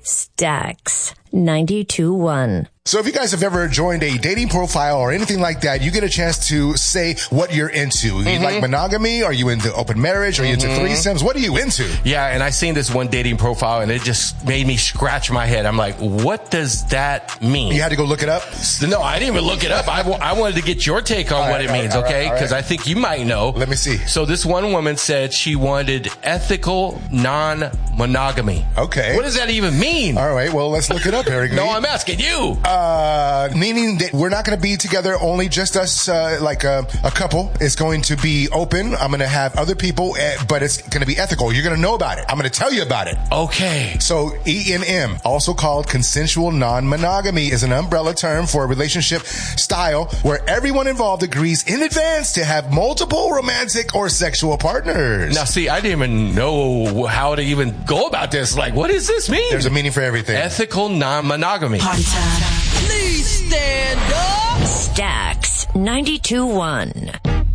Stax 92.1. So if you guys have ever joined a dating profile or anything like that, you get a chance to say what you're into. You like monogamy? Are you into open marriage? Are you into threesomes? What are you into? Yeah, and I seen this one dating profile, and it just made me scratch my head. I'm like, what does that mean? You had to go look it up? No, I didn't even look it up. I wanted to get your take on what it means, okay? Because I think you might know. Let me see. So this one woman said she wanted ethical non-monogamy. Okay. What does that even mean? All right, well, let's look it up, Eric. No, I'm asking you. Meaning that we're not going to be together, only just us, like a couple. It's going to be open. I'm going to have other people, but it's going to be ethical. You're going to know about it. I'm going to tell you about it. Okay. So ENM, also called consensual non-monogamy, is an umbrella term for a relationship style where everyone involved agrees in advance to have multiple romantic or sexual partners. Now, see, I didn't even know how to even go about this. Like, what does this mean? There's a meaning for everything. Ethical non-monogamy. Party time. Please stand up. Stax 92.1.